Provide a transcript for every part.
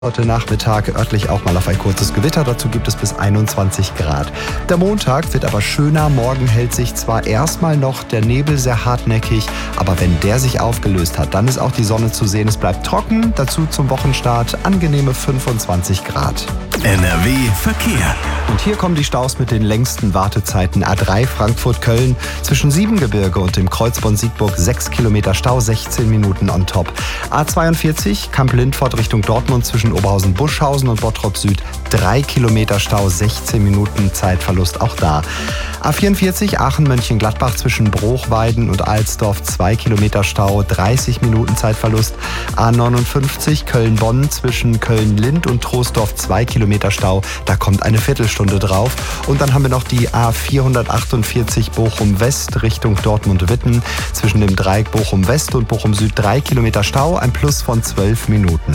Heute Nachmittag örtlich auch mal auf ein kurzes Gewitter, dazu gibt es bis 21 Grad. Der Montag wird aber schöner, morgen hält sich zwar erstmal noch der Nebel sehr hartnäckig, aber wenn der sich aufgelöst hat, dann ist auch die Sonne zu sehen. Es bleibt trocken, dazu zum Wochenstart angenehme 25 Grad. NRW Verkehr. Und hier kommen die Staus mit den längsten Wartezeiten. A3 Frankfurt-Köln zwischen Siebengebirge und dem Kreuz Bonn-Siegburg 6 Kilometer Stau, 16 Minuten on top. A42 Kamp-Lindfort Richtung Dortmund zwischen Oberhausen-Buschhausen und Bottrop Süd 3 Kilometer Stau, 16 Minuten Zeitverlust auch da. A44 Aachen-Mönchengladbach zwischen Bruchweiden und Alsdorf 2 Kilometer Stau, 30 Minuten Zeitverlust. A59 Köln-Bonn zwischen Köln-Lind und Troisdorf 2 Kilometer Stau, da kommt eine Viertelstunde drauf. Und dann haben wir noch die A448 Bochum-West Richtung Dortmund-Witten zwischen dem Dreieck Bochum-West und Bochum-Süd 3 Kilometer Stau, ein Plus von 12 Minuten.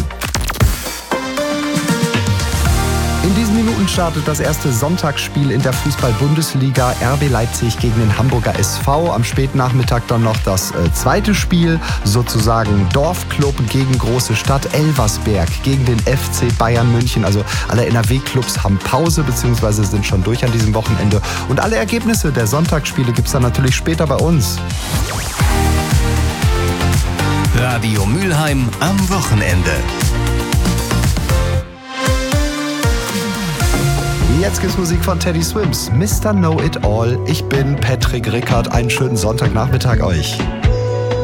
In diesen Minuten startet das erste Sonntagsspiel in der Fußball-Bundesliga. RB Leipzig gegen den Hamburger SV. Am Spätnachmittag dann noch das zweite Spiel, sozusagen Dorfclub gegen große Stadt. Elversberg gegen den FC Bayern München. Also alle NRW-Clubs haben Pause bzw. sind schon durch an diesem Wochenende. Und alle Ergebnisse der Sonntagsspiele gibt es dann natürlich später bei uns. Radio Mülheim am Wochenende. Jetzt gibt's Musik von Teddy Swims, Mr. Know It All. Ich bin Patrick Rickard. Einen schönen Sonntagnachmittag euch.